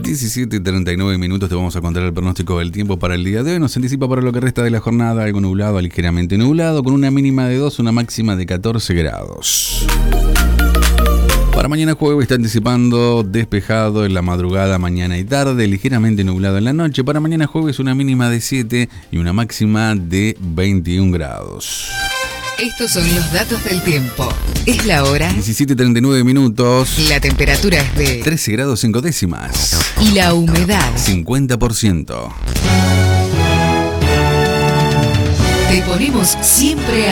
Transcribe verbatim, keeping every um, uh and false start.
diecisiete treinta y nueve minutos te vamos a contar el pronóstico del tiempo para el día de hoy. Nos anticipa para lo que resta de la jornada algo nublado, ligeramente nublado, con una mínima de dos, una máxima de catorce grados. Para mañana jueves está anticipando despejado en la madrugada, mañana y tarde, ligeramente nublado en la noche. Para mañana jueves una mínima de siete y una máxima de veintiún grados. Estos son los datos del tiempo. Es la hora. diecisiete treinta y nueve minutos. La temperatura es de trece grados cinco décimas. Y la humedad cincuenta por ciento. Te ponemos siempre